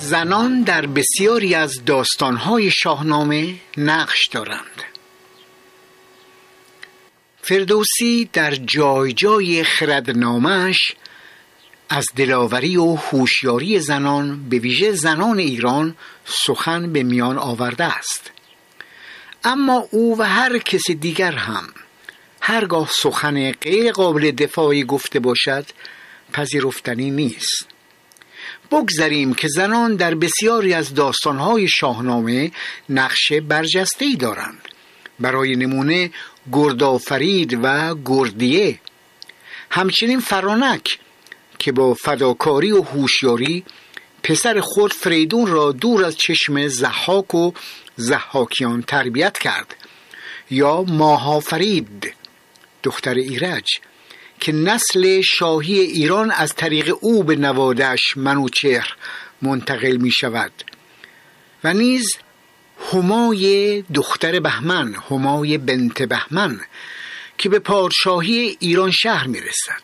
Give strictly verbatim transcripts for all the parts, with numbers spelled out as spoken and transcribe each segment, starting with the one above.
زنان در بسیاری از داستان‌های شاهنامه نقش دارند. فردوسی در جای جای خردنامه‌اش از دلاوری و هوشیاری زنان، به ویژه زنان ایران، سخن به میان آورده است. اما او و هر کس دیگر هم هرگاه سخن غیر قابل دفاعی گفته باشد پذیرفتنی نیست. بگذاریم که زنان در بسیاری از داستان‌های شاهنامه نقش برجسته‌ای دارند. برای نمونه گردآفرید و گردیه، همچنین فرانک که با فداکاری و هوشیاری پسر خود فریدون را دور از چشم ضحاک و ضحاکیان تربیت کرد، یا ماهافرید دختر ایرج که نسل شاهی ایران از طریق او به نوادش منوچهر منتقل می شود، و نیز همای دختر بهمن، همای بنت بهمن که به پادشاهی ایران شهر می رسد.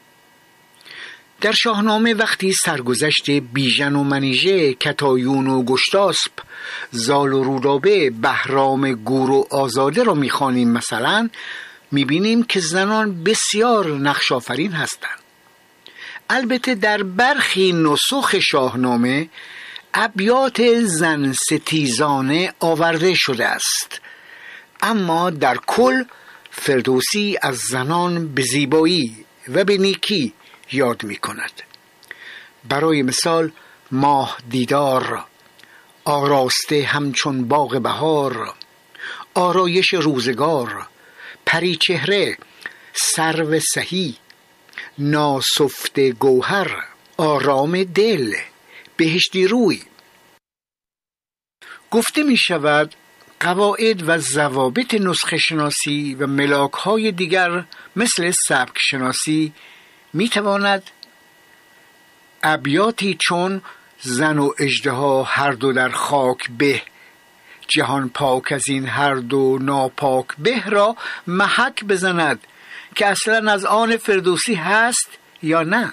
در شاهنامه وقتی سرگذشت بیژن و منیژه، کتایون و گشتاسپ، زال و رودابه، بهرام گور و آزاده را می خوانیم مثلا، می بینیم که زنان بسیار نقش آفرین هستند. البته در برخی نسخ شاهنامه ابیات زن ستیزانه آورده شده است، اما در کل فردوسی از زنان به زیبایی و به نیکی یاد می کند. برای مثال ماه دیدار، آراسته همچون باغ بهار، آرایش روزگار، پری چهره، سرو سهی، ناسفته گوهر، آرام دل، بهشتی روی. گفته می شود قواعد و ضوابط نسخه شناسی و ملاک های دیگر مثل سبک شناسی می تواند ابیاتی چون زن و اژدها هر دو در خاک به، جهان پاک از این هر دو ناپاک به را محک بزند که اصلا از آن فردوسی هست یا نه.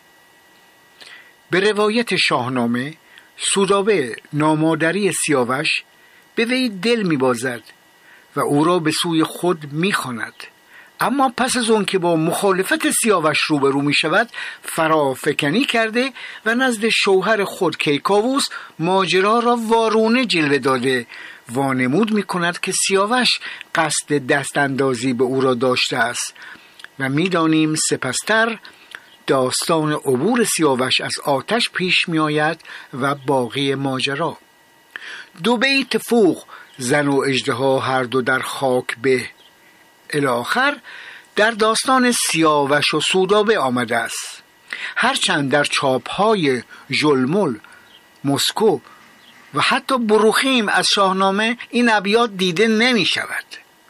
به روایت شاهنامه سودابه نامادری سیاوش به وی دل می بازد و او را به سوی خود می خواند، اما پس از اون که با مخالفت سیاوش روبرو می شود فرافکنی کرده و نزد شوهر خود کیکاووس ماجرا را وارونه جلوه داده وانمود می کند که سیاوش قصد دست اندازی به او را داشته است و می دانیم سپستر داستان عبور سیاوش از آتش پیش می آید و باقی ماجرا. دو بیت فوق زن و اژدها هر دو در خاک به الی آخر در داستان سیاوش و سودابه آمده است، هرچند در چاپ‌های ژلمل، مسکو و حتی بروخیم از شاهنامه این ابیات دیده نمی شود.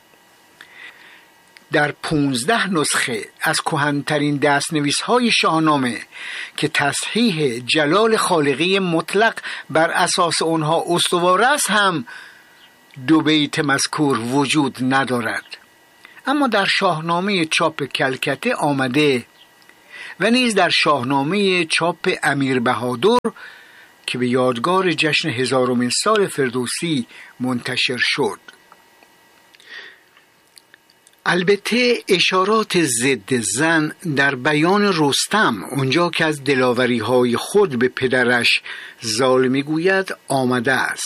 در پونزده نسخه از کهن‌ترین دست‌نویس‌های شاهنامه که تصحیح جلال خالقی مطلق بر اساس آنها استوار است هم دو بیت مذکور وجود ندارد، اما در شاهنامه چاپ کلکته آمده و نیز در شاهنامه چاپ امیر بهادر که به یادگار جشن هزارمین سال فردوسی منتشر شد. البته اشارات ضد زن در بیان رستم، اونجا که از دلاوری های خود به پدرش زال میگوید، آمده است.